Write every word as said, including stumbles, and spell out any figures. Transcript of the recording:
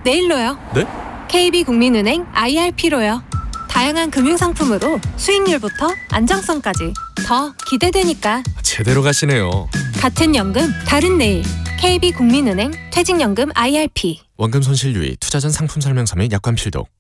내일로요. 네? 케이비국민은행 아이알피로요. 다양한 금융상품으로 수익률부터 안정성까지 더 기대되니까. 제대로 가시네요. 같은 연금 다른 내일. 케이비국민은행 퇴직연금 아이알피. 원금 손실 유의, 투자 전 상품 설명서 및 약관 필독.